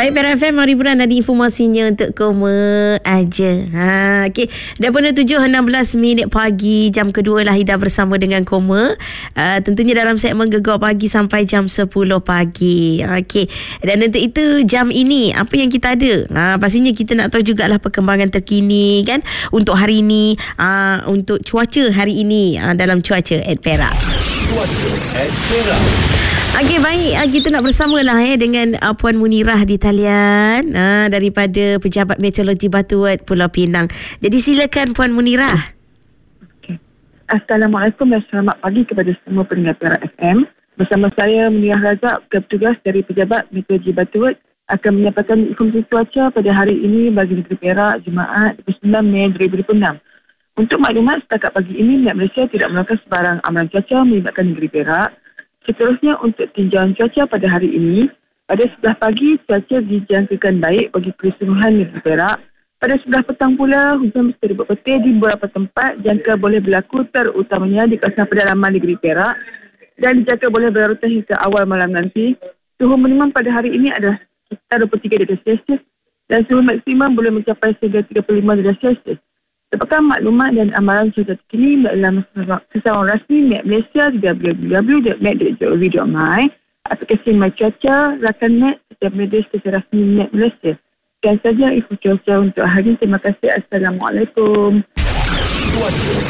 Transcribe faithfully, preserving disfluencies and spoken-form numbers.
Baik, Perak F M, mari Buran ada informasinya untuk Koma aja. Ha, okey. Dah pun tujuh enam belas minit pagi, jam kedua lah Ida bersama dengan Koma. Uh, tentunya dalam segmen Gegar Pagi sampai jam sepuluh pagi. Okey. Dan untuk itu jam ini apa yang kita ada? Ha, pastinya kita nak tahu jugalah perkembangan terkini kan untuk hari ini, uh, untuk cuaca hari ini uh, dalam Cuaca at Perak. Cuaca at Perak. Okey, baik, kita nak bersamalah eh dengan uh, Puan Munirah di talian uh, daripada Pejabat Meteorologi Batuan Pulau Pinang. Jadi silakan Puan Munirah. Okay. Assalamualaikum dan selamat pagi kepada semua pendengar Perak F M. Bersama saya Munirah Razak, petugas dari Pejabat Meteorologi Batuan, akan menyampaikan informasi cuaca pada hari ini bagi negeri Perak, Jumaat dua puluh sembilan Mei dua ribu dua puluh enam. Untuk maklumat, setakat pagi ini Niat Malaysia tidak melakukan sebarang amalan cuaca melibatkan negeri Perak. Seterusnya untuk tinjauan cuaca pada hari ini, pada sebelah pagi cuaca dijangkakan baik bagi keseluruhan negeri Perak. Pada sebelah petang pula hujan bisa berpetir di beberapa tempat, jangka boleh berlaku terutamanya di kawasan pedalaman negeri Perak dan dijangka boleh berlarutan hingga awal malam nanti. Suhu minimum pada hari ini adalah sekitar dua puluh tiga darjah Celsius dan suhu maksimum boleh mencapai sehingga tiga puluh lima darjah Celsius. Dapatkan maklumat dan amaran cuaca terkini dalam sesawan rasmi Met Malaysia di w w w dot met dot gov dot my, aplikasi My Cuaca, rakan Met setiap media secara rasmi Met Malaysia. Dan saja info cuaca untuk hari ini. Terima kasih. Assalamualaikum.